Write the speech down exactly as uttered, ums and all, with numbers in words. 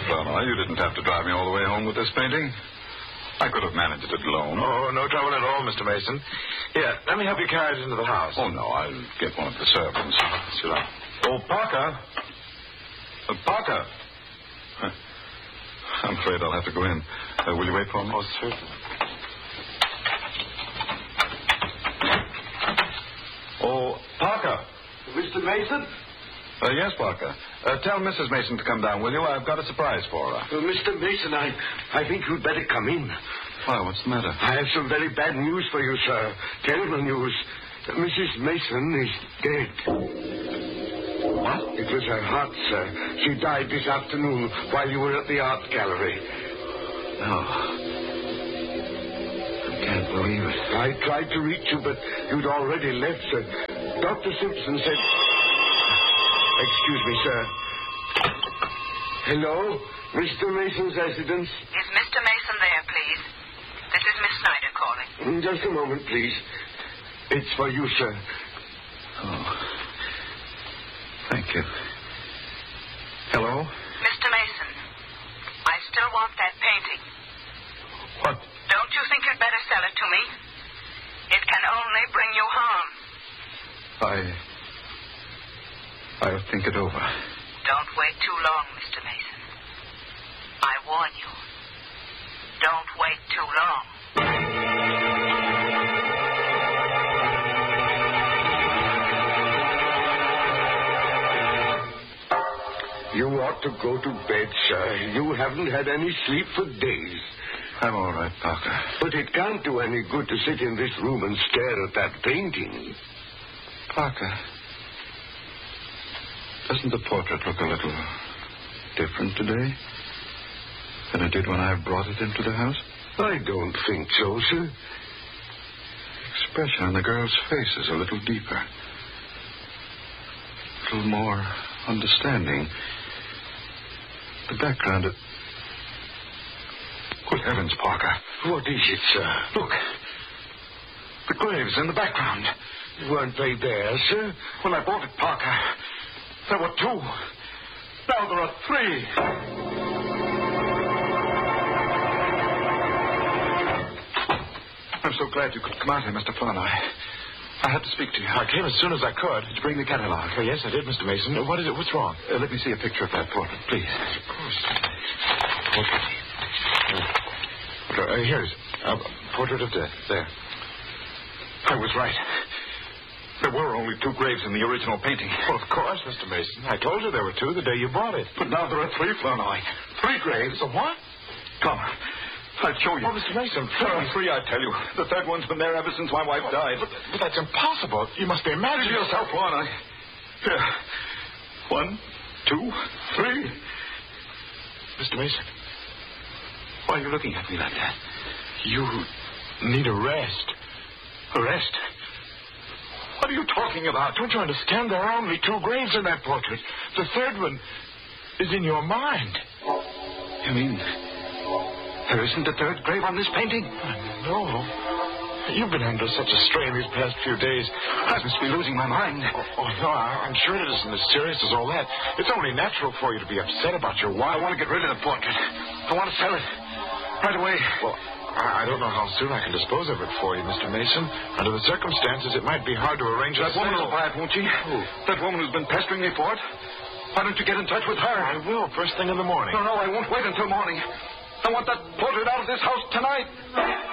Flournoy, you didn't have to drive me all the way home with this painting. I could have managed it alone. Oh, no trouble at all, Mister Mason. Here, let me help you carry it into the house. Oh, no, I'll get one of the servants. Sit down. Oh, Parker. Uh, Parker. Huh. I'm afraid I'll have to go in. Uh, will you wait for me? Oh, certainly. Oh, Parker. Mister Mason? Uh, yes, Parker. Uh, tell Missus Mason to come down, will you? I've got a surprise for her. Uh, Mister Mason, I, I think you'd better come in. Why, what's the matter? I have some very bad news for you, sir. Terrible news. Uh, Missus Mason is dead. What? It was her heart, sir. She died this afternoon while you were at the art gallery. No. I can't believe it. I tried to reach you, but you'd already left, sir. Doctor Simpson said... Excuse me, sir. Hello? Mister Mason's residence? Is Mister Mason there, please? This is Miss Snyder calling. Just a moment, please. It's for you, sir. Oh. Thank you. Hello? Mister Mason, I still want that painting. What? Don't you think you'd better sell it to me? It can only bring you harm. I... I'll think it over. Don't wait too long, Mister Mason. I warn you. Don't wait too long. You ought to go to bed, sir. You haven't had any sleep for days. I'm all right, Parker. But it can't do any good to sit in this room and stare at that painting. Parker, doesn't the portrait look a little different today than it did when I brought it into the house? I don't think so, sir. The expression on the girl's face is a little deeper. A little more understanding. The background of... Good heavens, Parker. What is it, sir? Look. The graves in the background. Weren't they there, sir? When I bought it, Parker, there were two. Now there are three. I'm so glad you could come out here, Mister Flournoy. I had to speak to you. I came as soon as I could. Did you bring the catalog? Oh, yes, I did, Mister Mason. What is it? What's wrong? Uh, let me see a picture of that portrait, please. Of course. Portrait. Uh, here's a portrait of death. There. I was right. There were only two graves in the original painting. Well, of course, Mister Mason. I told you there were two the day you bought it. But now there are three, Flournoy. Three graves. A what? Come. I'll show you. Oh, Mister Mason, There are please. three, I tell you. The third one's been there ever since my wife died. But, but that's impossible. You must be Measure imagining yourself, Flournoy. Here. One, two, three. Mister Mason, Why are you looking at me like that? you need a rest. A rest? What are you talking about? Don't you understand? There are only two graves in that portrait. The third one is in your mind. You mean there isn't a third grave on this painting? No. You've been under such a strain these past few days. I must be losing my mind. Oh, oh no, I, I'm sure it isn't as serious as all that. It's only natural for you to be upset about your wife. I want to get rid of the portrait. I want to sell it. Right away. Well, I, I don't know how soon I can dispose of it for you, Mister Mason. Under the circumstances, it might be hard to arrange a That woman sale. will buy it, won't she? Who? That woman who's been pestering me for it. Why don't you get in touch with her? I will, first thing in the morning. No, no, I won't wait until morning. I want that portrait out of this house tonight.